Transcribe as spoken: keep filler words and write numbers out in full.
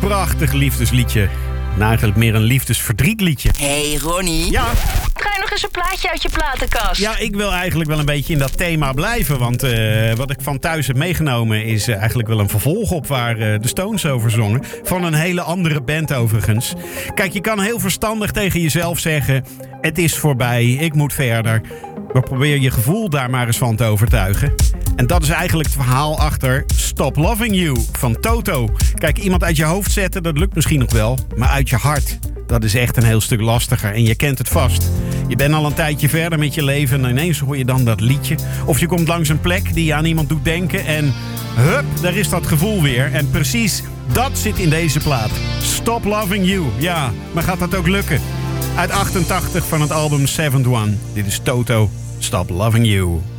prachtig liefdesliedje. Nou, eigenlijk meer een liefdesverdrietliedje. Hey Ronnie. Ja. Ga je nog eens een plaatje uit je platenkast? Ja, ik wil eigenlijk wel een beetje in dat thema blijven. Want uh, wat ik van thuis heb meegenomen is uh, eigenlijk wel een vervolg op waar uh, de Stones over zongen. Van een hele andere band overigens. Kijk, je kan heel verstandig tegen jezelf zeggen: het is voorbij, ik moet verder. Maar probeer je gevoel daar maar eens van te overtuigen. En dat is eigenlijk het verhaal achter Stop Loving You van Toto. Kijk, iemand uit je hoofd zetten, dat lukt misschien nog wel. Maar uit je hart, dat is echt een heel stuk lastiger. En je kent het vast. Je bent al een tijdje verder met je leven en ineens hoor je dan dat liedje. Of je komt langs een plek die je aan iemand doet denken en hup, daar is dat gevoel weer. En precies dat zit in deze plaat. Stop Loving You. Ja, maar gaat dat ook lukken? Uit achtentachtig van het album Seventh One. Dit is Toto, Stop Loving You.